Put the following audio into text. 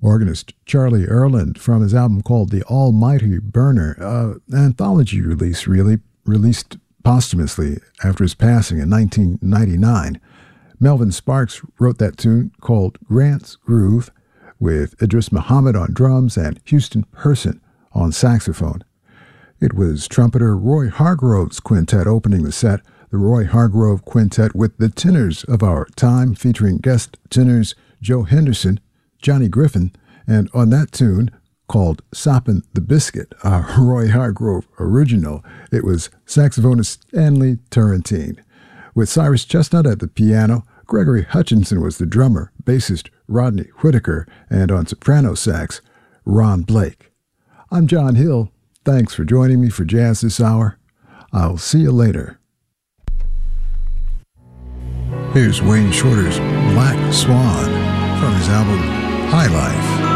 organist Charlie Earland from his album called The Almighty Burner, an anthology release released posthumously after his passing in 1999. Melvin Sparks wrote that tune called Grant's Groove with Idris Muhammad on drums and Houston Person on saxophone. It was trumpeter Roy Hargrove's quintet opening the set, the Roy Hargrove Quintet with the tenors of our time, featuring guest tenors Joe Henderson, Johnny Griffin, and on that tune, called Soppin' the Biscuit, a Roy Hargrove original, it was saxophonist Stanley Turrentine. With Cyrus Chestnut at the piano, Gregory Hutchinson was the drummer, bassist Rodney Whitaker, and on soprano sax, Ron Blake. I'm John Hill. Thanks for joining me for Jazz This Hour. I'll see you later. Here's Wayne Shorter's Black Swan from his album High Life.